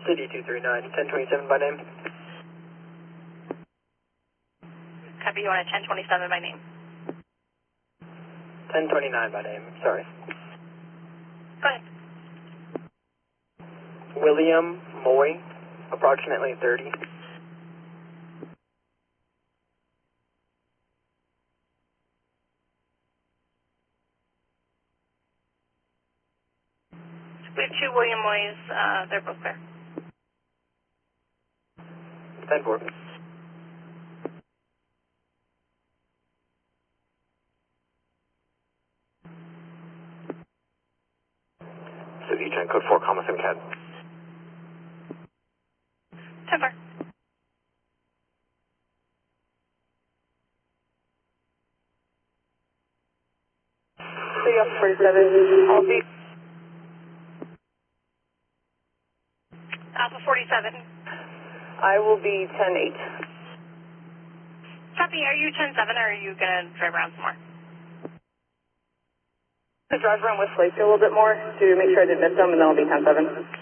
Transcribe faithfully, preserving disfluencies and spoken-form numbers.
City two three nine, ten twenty-seven by name. Copy, you want a ten twenty-seven by name? ten twenty-nine by name, sorry. Go ahead. William Moy, approximately thirty. We have two William Moys, uh, they're both there. ten four. City ten code four, comma SimCAD. ten four. City Alpha forty-seven, I'll be. Alpha forty-seven. I will be ten eight. Copy, are you ten seven or are you going to drive around some more? I'll drive around with Lacey a little bit more to make sure I didn't miss them, and then I'll be ten seven.